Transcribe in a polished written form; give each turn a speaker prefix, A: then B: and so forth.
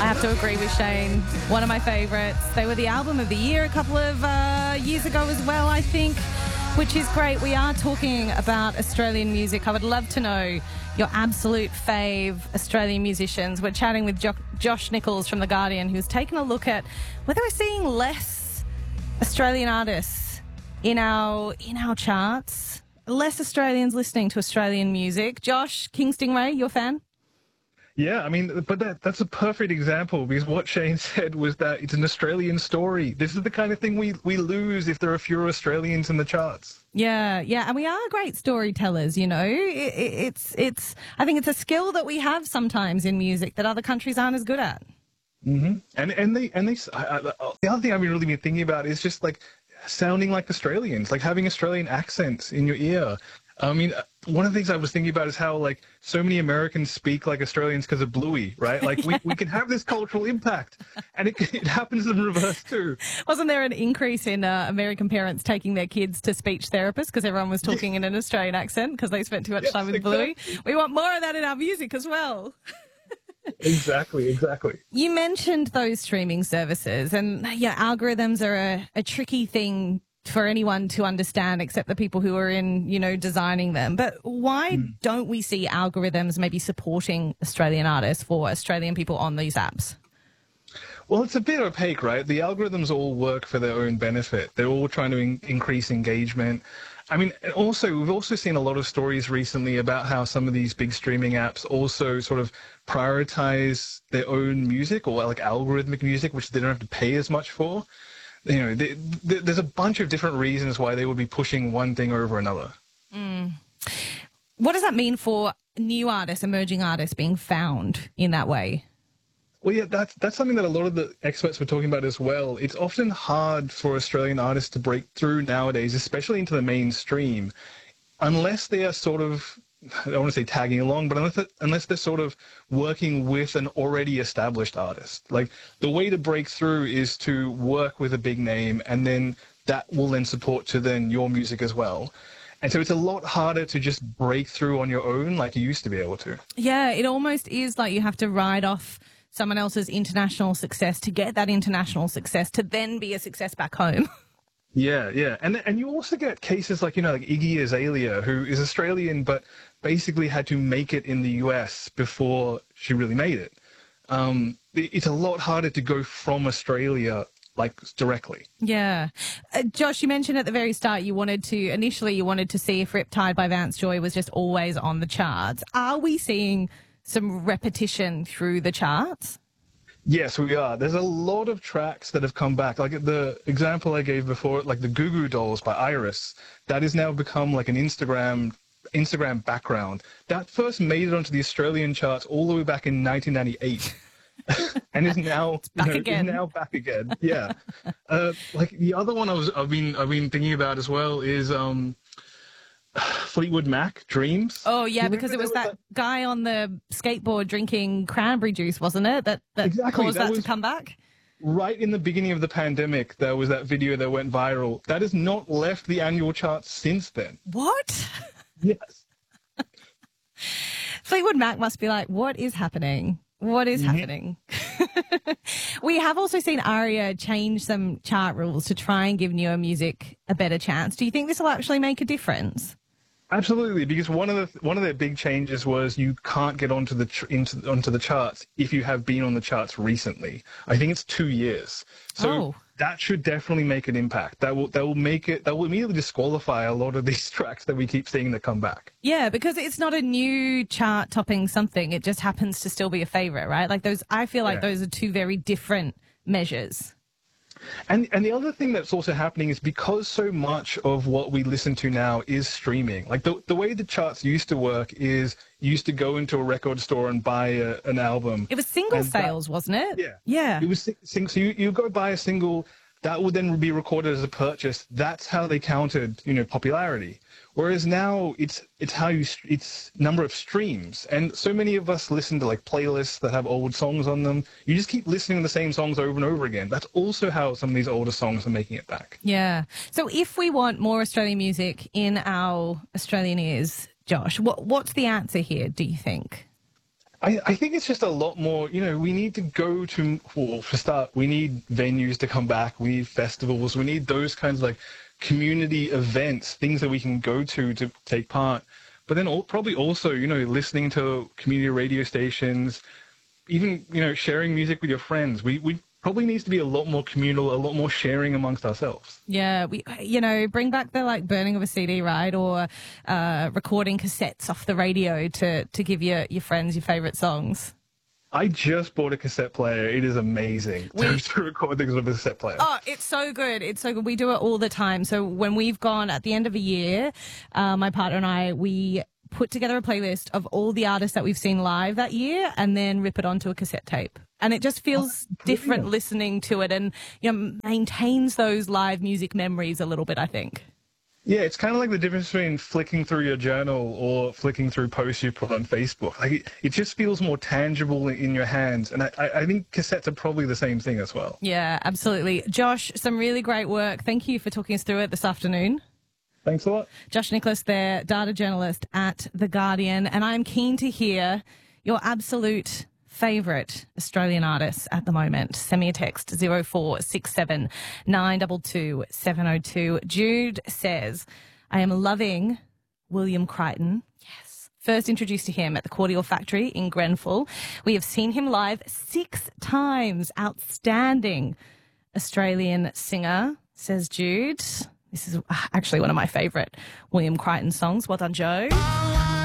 A: have to agree with Shane. One of my favourites. They were the album of the year a couple of years ago as well, I think, which is great. We are talking about Australian music. I would love to know your absolute fave Australian musicians. We're chatting with Josh Nichols from The Guardian, who's taken a look at whether we're seeing less Australian artists in our charts, less Australians listening to Australian music. Josh, King Stingray, you're a fan?
B: Yeah, I mean, but that's a perfect example, because what Shane said was that it's an Australian story. This is the kind of thing we lose if there are fewer Australians in the charts.
A: Yeah, and we are great storytellers, you know. I think it's a skill that we have sometimes in music that other countries aren't as good at.
B: Mm-hmm. The other thing I've really been thinking about is just like sounding like Australians, like having Australian accents in your ear. I mean, one of the things I was thinking about is how, like, so many Americans speak like Australians because of Bluey, right? Like, we can have this cultural impact, and it happens in reverse too.
A: Wasn't there an increase in American parents taking their kids to speech therapists because everyone was talking in an Australian accent because they spent too much time with Bluey? We want more of that in our music as well.
B: Exactly.
A: You mentioned those streaming services, and algorithms are a tricky thing for anyone to understand except the people who are in, designing them. But why don't we see algorithms maybe supporting Australian artists for Australian people on these apps?
B: Well, it's a bit opaque, right? The algorithms all work for their own benefit. They're all trying to increase engagement. I mean, we've also seen a lot of stories recently about how some of these big streaming apps also sort of prioritize their own music, or like algorithmic music, which they don't have to pay as much for. There's a bunch of different reasons why they would be pushing one thing over another.
A: What does that mean for new artists, emerging artists being found in that way?
B: Well, yeah, that's something that a lot of the experts were talking about as well. It's often hard for Australian artists to break through nowadays, especially into the mainstream, unless they are sort of, I don't want to say tagging along, but unless they're sort of working with an already established artist. Like, the way to break through is to work with a big name, and then that will then support to then your music as well. And so it's a lot harder to just break through on your own like you used to be able to. Yeah,
A: it almost is like you have to ride off someone else's international success to get that international success to then be a success back home.
B: Yeah. And you also get cases like, like Iggy Azalea, who is Australian but basically had to make it in the US before she really made it. It's a lot harder to go from Australia like directly.
A: Yeah. Josh, you mentioned at the very start initially you wanted to see if Riptide by Vance Joy was just always on the charts. Are we seeing some repetition through the charts?
B: Yes, we are. There's a lot of tracks that have come back. Like the example I gave before, like the Goo Goo Dolls by Iris, that has now become like an Instagram background. That first made it onto the Australian charts all the way back in 1998. And is now
A: back again.
B: Yeah. Like the other one I've been thinking about as well is Fleetwood Mac, Dreams.
A: Oh yeah, because it was that guy on the skateboard drinking cranberry juice, wasn't it? That
B: exactly.
A: caused that to come back.
B: Right in the beginning of the pandemic, there was that video that went viral. That has not left the annual charts since then.
A: What?
B: Yes.
A: Fleetwood Mac must be like, what is happening? What is happening? We have also seen ARIA change some chart rules to try and give newer music a better chance. Do you think this will actually make a difference?
B: Absolutely, because one of their big changes was you can't get onto the charts if you have been on the charts recently. I think it's 2 years. So that should definitely make an impact. That will immediately disqualify a lot of these tracks that we keep seeing that come back.
A: Yeah, because it's not a new chart topping something. It just happens to still be a favorite, right? Like I feel like those are two very different measures.
B: And the other thing that's also happening is because so much of what we listen to now is streaming. Like the way the charts used to work is you used to go into a record store and buy an album.
A: It was single sales, wasn't it?
B: Yeah. It was so you go buy a single, that would then be recorded as a purchase. That's how they counted, popularity. Whereas now it's number of streams, and so many of us listen to like playlists that have old songs on them. You just keep listening to the same songs over and over again. That's also how some of these older songs are making it back.
A: Yeah. So if we want more Australian music in our Australian ears, Josh, what's the answer here, do you think?
B: I think it's just a lot more, we need to go to, well, for start, we need venues to come back. We need festivals. We need those kinds of like community events, things that we can go to take part. But then probably also, listening to community radio stations, even, sharing music with your friends. We probably needs to be a lot more communal, a lot more sharing amongst ourselves.
A: Yeah, bring back the like burning of a CD, right? Or recording cassettes off the radio to give your friends your favourite songs.
B: I just bought a cassette player. It is amazing to record things with a cassette player.
A: Oh, it's so good. It's so good. We do it all the time. So when we've gone at the end of a year, my partner and I, we put together a playlist of all the artists that we've seen live that year and then rip it onto a cassette tape. And it just feels different listening to it and, maintains those live music memories a little bit, I think.
B: Yeah, it's kind of like the difference between flicking through your journal or flicking through posts you put on Facebook. Like it just feels more tangible in your hands. And I think cassettes are probably the same thing as well.
A: Yeah, absolutely. Josh, some really great work. Thank you for talking us through it this afternoon.
B: Thanks a lot.
A: Josh Nicholas there, data journalist at The Guardian. And I'm keen to hear your absolute favourite Australian artists at the moment. Send me a text, 0467 922 702. Jude says, I am loving William Crichton. Yes. First introduced to him at the Cordial Factory in Grenfell. We have seen him live 6 times. Outstanding Australian singer, says Jude. This is actually one of my favourite William Crichton songs. Well done, Joe.